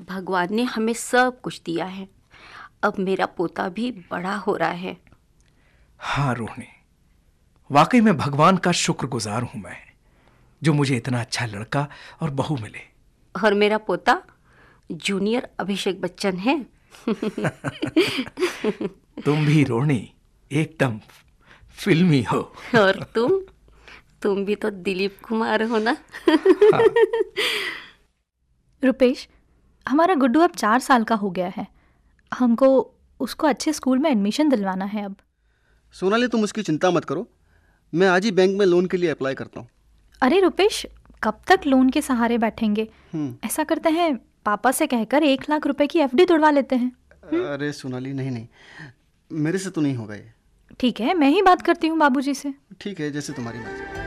भगवान ने हमें सब कुछ दिया है। अब मेरा पोता भी बड़ा हो रहा है। हाँ रोहिणी, वाकई में भगवान का शुक्रगुजार हूं मैं, जो मुझे इतना अच्छा लड़का और बहू मिले। और मेरा पोता जूनियर अभिषेक बच्चन है। तुम भी रोहिणी एकदम फिल्मी हो। और तुम भी तो दिलीप कुमार हो ना। हाँ। रुपेश, हमारा गुड्डू अब 4 साल का हो गया है। हमको उसको अच्छे स्कूल में एडमिशन दिलवाना है अब। सोनाली, तुम उसकी चिंता मत करो, मैं आज ही बैंक में लोन के लिए अप्लाई करता हूँ। अरे रुपेश, कब तक लोन के सहारे बैठेंगे? ऐसा करते हैं, पापा से कहकर 1 लाख रुपए की एफडी तुड़वा लेते हैं। अरे सोनाली, नहीं, मेरे से तो नहीं होगा ये। ठीक है, मैं ही बात करती हूँ बाबूजी से। ठीक है, जैसे तुम्हारी मर्जी।